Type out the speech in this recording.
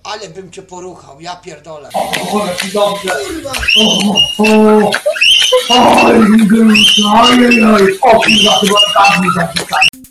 Ale bym cię poruchał, ja pierdolę. O, jaki dobrze. Kurwa! Oj, kurwa, ojej, o kurwa, chyba tak mi zapisać.